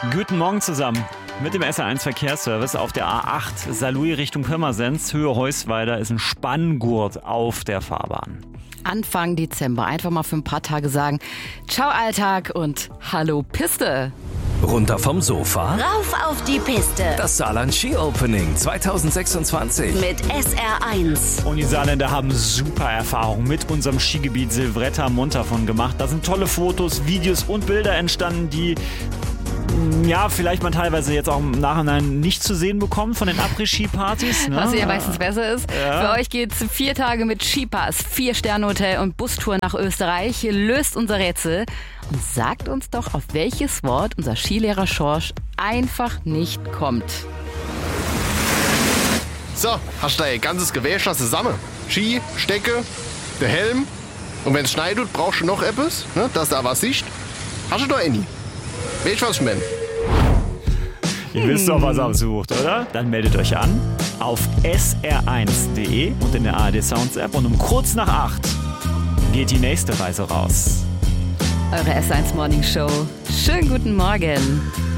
Guten Morgen zusammen. Mit dem SR1 Verkehrsservice auf der A8 Saarlouis Richtung Pirmasens, Höhe Heusweiler, ist ein Spanngurt auf der Fahrbahn. Anfang Dezember einfach mal für ein paar Tage sagen, ciao Alltag und hallo Piste. Runter vom Sofa? Rauf auf die Piste. Das Saarland Ski Opening 2026. Mit SR1. Und die Saarländer haben super Erfahrung mit unserem Skigebiet Silvretta Montafon gemacht. Da sind tolle Fotos, Videos und Bilder entstanden, die vielleicht man teilweise jetzt auch im Nachhinein nicht zu sehen bekommt von den Après-Ski-Partys. Ne? Was ja meistens besser ist. Ja. Für euch geht's 4 Tage mit Skipass, 4-Sterne-Hotel und Bustour nach Österreich. Löst unser Rätsel und sagt uns doch, auf welches Wort unser Skilehrer Schorsch einfach nicht kommt. So, hast du dein ganzes Gewehr schon zusammen? Ski, Stecke, der Helm. Und wenn es schneit, brauchst du noch etwas, ne, dass da was siehst. Hast du da any? Weißt du, was ich meine? Ihr wisst doch, was ihr sucht, oder? Dann meldet euch an auf sr1.de und in der ARD Sounds App. Und um kurz nach 8 geht die nächste Reise raus. Eure SR1 Morning Show. Schönen guten Morgen.